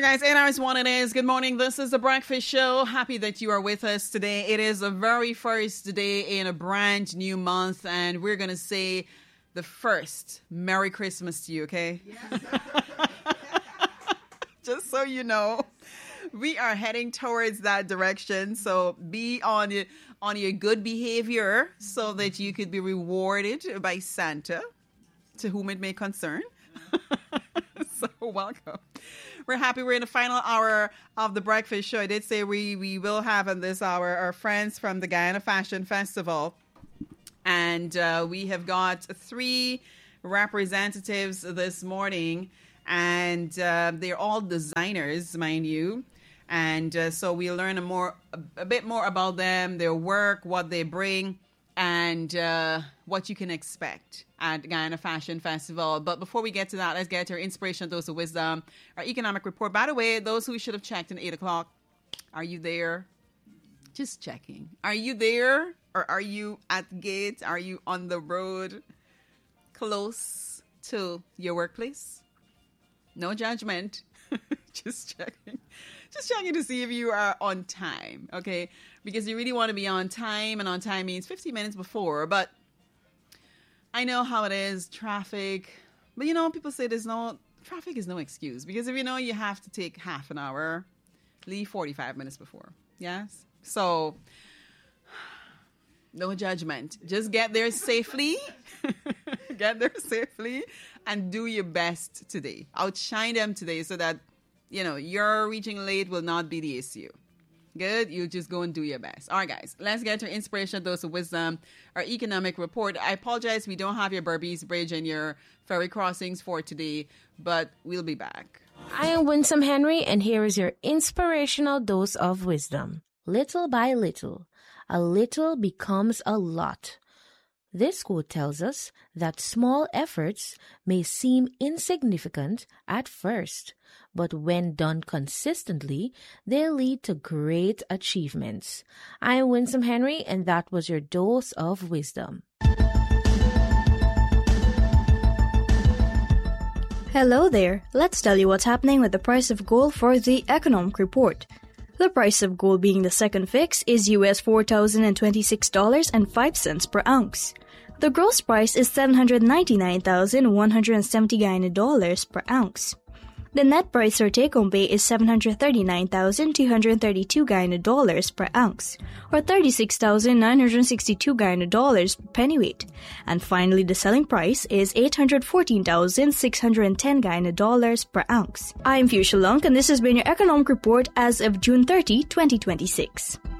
guys, 8 hours 1 it is. Good morning. This is The Breakfast Show. Happy that you are with us today. It is the very first day in a brand new month, and we're going to say the first Merry Christmas to you, okay? Yes. Just so you know, we are heading towards that direction. So be on your good behavior so that you could be rewarded by Santa, to whom it may concern. So welcome. We're happy we're in the final hour of the breakfast show. I did say we will have in this hour our friends from the Guyana Fashion Festival. And we have got 3 representatives this morning. And they're all designers, mind you. And so we'll learn a bit more about them, their work, what they bring, and what you can expect at Guyana Fashion Festival. But before we get to that, let's get to our inspirational dose of wisdom, our economic report. By the way, those who should have checked in 8 o'clock, are you there? Just checking. Are you there? Or are you at the gate? Are you on the road close to your workplace? No judgment. Just checking. Just checking to see if you are on time, okay? Because you really want to be on time, and on time means 15 minutes before. But I know how it is, traffic. But people say traffic is no excuse. Because if you have to take half an hour, leave 45 minutes before. Yes? So, no judgment. Just get there safely. Get there safely and do your best today. Outshine them today so that, your reaching late will not be the issue. Good? You just go and do your best. All right, guys. Let's get to inspirational dose of wisdom, our economic report. I apologize we don't have your Berbice Bridge and your ferry crossings for today, but we'll be back. I am Winsome Henry, and here is your inspirational dose of wisdom. Little by little, a little becomes a lot. This quote tells us that small efforts may seem insignificant at first, but when done consistently, they lead to great achievements. I am Winsome Henry, and that was your dose of wisdom. Hello there. Let's tell you what's happening with the price of gold for the economic report. The price of gold being the second fix is US $4,026.05 per ounce. The gross price is $799,170 Guyana dollars per ounce. The net price or take-home pay is $739,232 Guyana dollars per ounce, or $36,962 Guyana dollars per pennyweight. And finally, the selling price is $814,610 Guyana dollars per ounce. I'm Fuchsia Lunk, and this has been your economic report as of June 30, 2026.